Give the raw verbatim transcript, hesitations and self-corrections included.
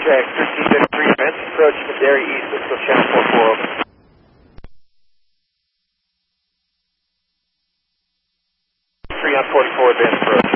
check, thirteen thirty-three, advance approach, Madera East, Cisco channel four four open. three on forty-four, advance approach.